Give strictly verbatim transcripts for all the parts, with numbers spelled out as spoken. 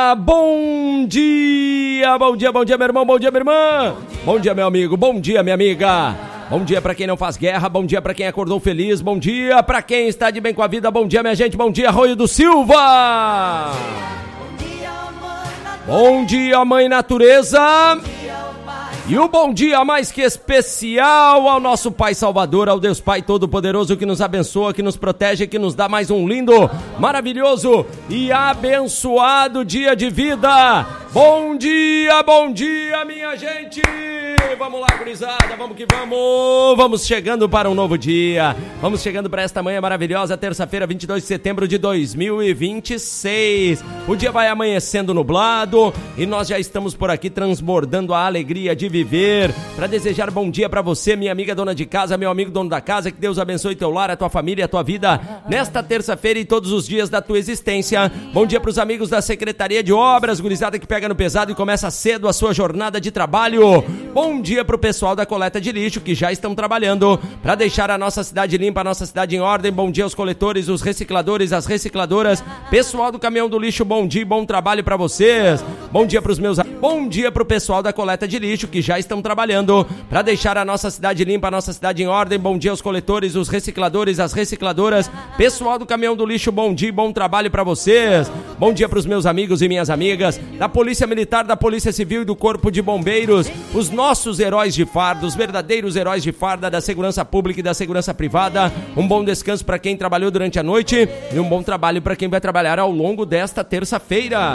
dia, bom dia, bom dia, bom dia, meu irmão, bom dia, minha irmã. Bom dia, meu amigo, bom dia, minha amiga. Bom dia pra quem não faz guerra, bom dia pra quem acordou feliz, bom dia pra quem está de bem com a vida, bom dia, minha gente, bom dia, Arroio do Silva. Bom dia, mãe natureza. E o bom dia mais que especial ao nosso Pai Salvador, ao Deus Pai Todo-Poderoso que nos abençoa, que nos protege, que nos dá mais um lindo, maravilhoso e abençoado dia de vida. Bom dia, bom dia, minha gente! Vamos lá, gurizada, vamos que vamos! Vamos chegando para um novo dia, vamos chegando para esta manhã maravilhosa, terça-feira, vinte e dois de setembro de dois mil e vinte e seis. O dia vai amanhecendo nublado e nós já estamos por aqui transbordando a alegria de viver, para desejar bom dia para você, minha amiga dona de casa, meu amigo dono da casa, que Deus abençoe teu lar, a tua família, a tua vida, nesta terça-feira e todos os dias da tua existência. Bom dia para os amigos da Secretaria de Obras, gurizada que pega no pesado e começa cedo a sua jornada de trabalho. Bom dia para o pessoal da coleta de lixo que já estão trabalhando para deixar a nossa cidade limpa, a nossa cidade em ordem. Bom dia aos coletores, os recicladores, as recicladoras, pessoal do caminhão do lixo, bom dia, bom trabalho para vocês. Bom dia para os meus, bom dia para o pessoal da coleta de lixo que já estão trabalhando para deixar a nossa cidade limpa, a nossa cidade em ordem. Bom dia aos coletores, os recicladores, as recicladoras, pessoal do caminhão do lixo, bom dia, bom trabalho para vocês. Bom dia para os meus amigos e minhas amigas da Polícia Militar, da Polícia Civil e do Corpo de Bombeiros, os nossos heróis de farda, os verdadeiros heróis de farda da segurança pública e da segurança privada. Um bom descanso para quem trabalhou durante a noite e um bom trabalho para quem vai trabalhar ao longo desta terça-feira.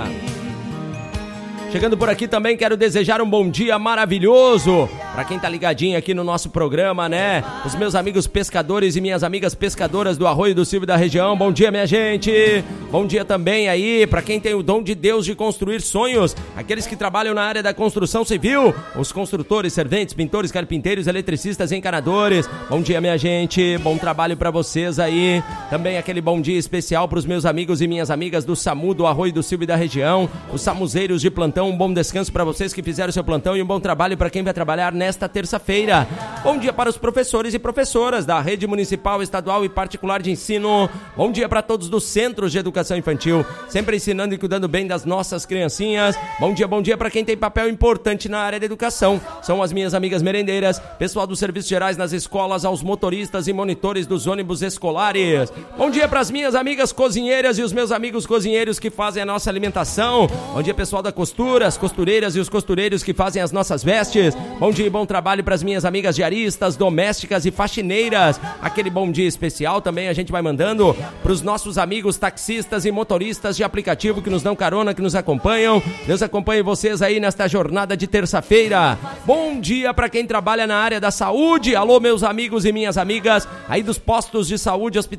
Chegando por aqui também quero desejar um bom dia maravilhoso para quem tá ligadinho aqui no nosso programa, né? Os meus amigos pescadores e minhas amigas pescadoras do Arroio do Silva e da região. Bom dia, minha gente. Bom dia também aí para quem tem o dom de Deus de construir sonhos, aqueles que trabalham na área da construção civil, os construtores, serventes, pintores, carpinteiros, eletricistas e encanadores. Bom dia, minha gente. Bom trabalho para vocês aí. Também aquele bom dia especial para os meus amigos e minhas amigas do SAMU, do Arroio do Silva e da região, os samuzeiros de plantão. Um bom descanso para vocês que fizeram seu plantão e um bom trabalho para quem vai trabalhar nesta terça-feira. Bom dia para os professores e professoras da rede municipal, estadual e particular de ensino. Bom dia para todos dos centros de educação infantil, sempre ensinando e cuidando bem das nossas criancinhas. Bom dia, bom dia para quem tem papel importante na área da educação. São as minhas amigas merendeiras, pessoal dos serviços gerais nas escolas, aos motoristas e monitores dos ônibus escolares. Bom dia para as minhas amigas cozinheiras e os meus amigos cozinheiros que fazem a nossa alimentação. Bom dia, pessoal da costura, as costureiras e os costureiros que fazem as nossas vestes. Bom dia e bom trabalho para as minhas amigas diaristas, domésticas e faxineiras. Aquele bom dia especial também a gente vai mandando para os nossos amigos taxistas e motoristas de aplicativo que nos dão carona, que nos acompanham. Deus acompanhe vocês aí nesta jornada de terça-feira. Bom dia para quem trabalha na área da saúde. Alô, meus amigos e minhas amigas aí dos postos de saúde, hospitais